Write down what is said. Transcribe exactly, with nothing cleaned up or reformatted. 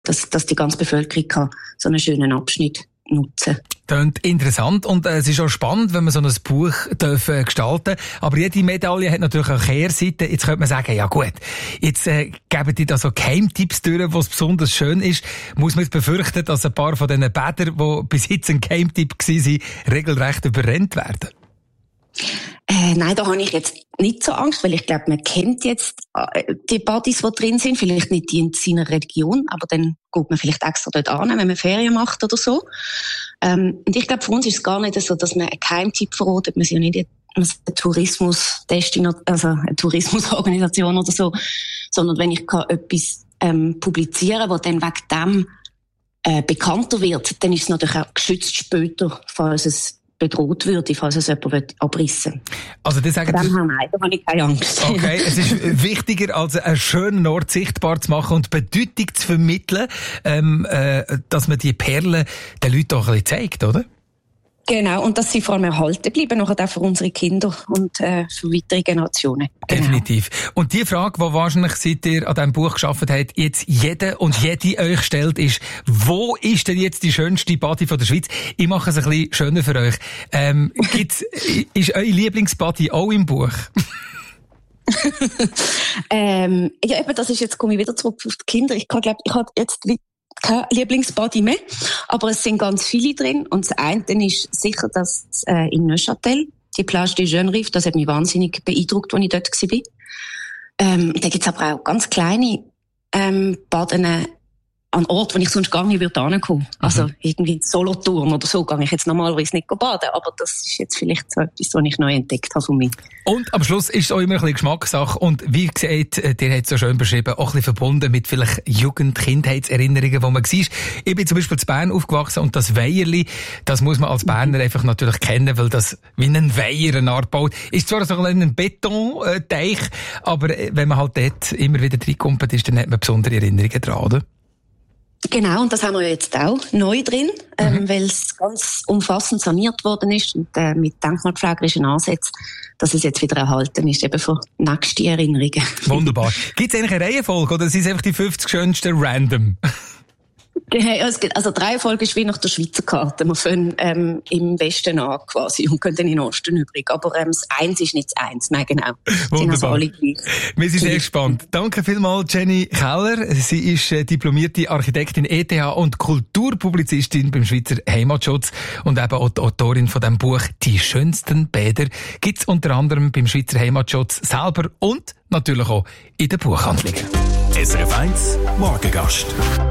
dass, dass die ganze Bevölkerung kann so einen schönen Abschnitt nutzen. Klingt interessant und äh, es ist auch spannend, wenn man so ein Buch darf, äh, gestalten darf. Aber jede Medaille hat natürlich auch Kehrseite. Jetzt könnte man sagen, ja gut, jetzt äh, geben die da so Geheimtipps durch, was besonders schön ist. Muss man jetzt befürchten, dass ein paar von diesen Bädern, die bis jetzt ein Geheimtipp waren, regelrecht überrennt werden? Äh, nein, da habe ich jetzt nicht so Angst, weil ich glaube, man kennt jetzt äh, die Partys, die drin sind, vielleicht nicht die in seiner Region, aber dann geht man vielleicht extra dort an, wenn man Ferien macht oder so. Ähm, und ich glaube, für uns ist es gar nicht so, dass man einen Geheimtipp verratet. Wir sind ja nicht eine Tourismusdestination, also eine Tourismusorganisation oder so, sondern wenn ich kann etwas ähm, publizieren, was dann wegen dem äh, bekannter wird, dann ist es natürlich auch geschützt später, falls es bedroht würde, falls es jemand abrissen will. Also das sagen Sie... Nein, da habe ich keine Angst. Okay, es ist wichtiger, als einen schönen Ort sichtbar zu machen und Bedeutung zu vermitteln, ähm, äh, dass man die Perlen den Leuten auch ein bisschen zeigt, oder? Genau, und dass sie vor allem erhalten bleiben, nachher auch für unsere Kinder und äh, für weitere Generationen. Genau. Definitiv. Und die Frage, die wahrscheinlich, seit ihr an diesem Buch gearbeitet habt, jetzt jeder und jede euch stellt, ist, wo ist denn jetzt die schönste Party von der Schweiz? Ich mache es ein bisschen schöner für euch. Ähm, gibt's, ist eure Lieblingsparty auch im Buch? ähm, ja, eben, das ist jetzt, komme ich wieder zurück auf die Kinder. Ich glaube, ich habe jetzt kein Lieblingsbody mehr, aber es sind ganz viele drin und das eine ist sicher das äh, in Neuchâtel, die Plage des Jeunes Rives, das hat mich wahnsinnig beeindruckt, als ich dort war. Ähm, da gibt es aber auch ganz kleine ähm, Baden an Ort, wo ich sonst gar nicht würde hinkommen. Also mhm. irgendwie Solothurn oder so gehe ich jetzt normalerweise nicht baden, aber das ist jetzt vielleicht so etwas, was ich neu entdeckt habe von mir. Und am Schluss ist es auch immer ein bisschen Geschmackssache und wie gesagt, dir hat es so schön beschrieben, auch ein bisschen verbunden mit vielleicht Jugend-, Kindheitserinnerungen, die man war. Ich bin zum Beispiel in Bern aufgewachsen und das Weierli, das muss man als Berner einfach natürlich kennen, weil das wie ein Weiher eine Art baut. Ist zwar so ein Betonteich, aber wenn man halt dort immer wieder reinkommt, ist, dann hat man besondere Erinnerungen dran, oder? Genau, und das haben wir jetzt auch neu drin, ähm, mhm. weil es ganz umfassend saniert worden ist und äh, mit denkmalpflegerischen Ansätzen, dass es jetzt wieder erhalten ist, eben für nächste Erinnerungen. Wunderbar. Gibt es eigentlich eine Reihenfolge oder sind es einfach die fünfzig schönsten random? Also die Reihenfolge ist wie nach der Schweizer Karte. Wir fangen ähm, im Westen an quasi und gehen dann in den Osten übrig. Aber ähm, das Eins ist nicht das Eins. Nein, genau. Wunderbar. Also wir sind sehr gespannt. Danke vielmals, Jenny Keller. Sie ist äh, diplomierte Architektin E T H und Kulturpublizistin beim Schweizer Heimatschutz und eben auch die Autorin von dem Buch «Die schönsten Bäder». Gibt's unter anderem beim Schweizer Heimatschutz selber und natürlich auch in den Buchhandlungen. S R F eins Morgengast.